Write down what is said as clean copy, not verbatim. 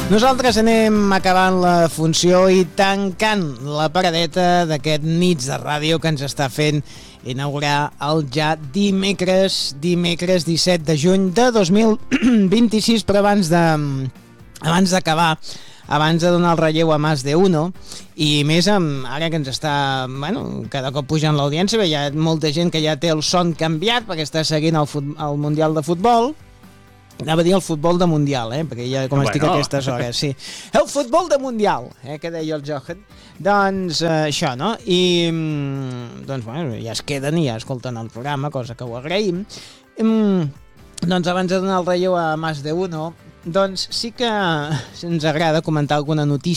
Nosaltres anem acabant la funció i tancant la paradeta d'aquest nits de ràdio que ens està fent inaugurar el ja dimecres 17 de juny de 2026, però abans d'acabar, abans de donar el relleu a Más de Uno, i més ara que ens està, cada cop pujant l'audiència, hi ha molta gent que ja té el son canviat perquè està seguint el Mundial de Futbol. Anava a dir el futbol de Mundial, perquè ja com estic a aquestes hores, sí. El futbol de Mundial, que deia el Johan. Doncs això, no? I doncs, ja es queden i ja escolten el programa, cosa que ho agraïm. Doncs abans de donar el relleu a Más de Uno, doncs sí que ens agrada comentar alguna notícia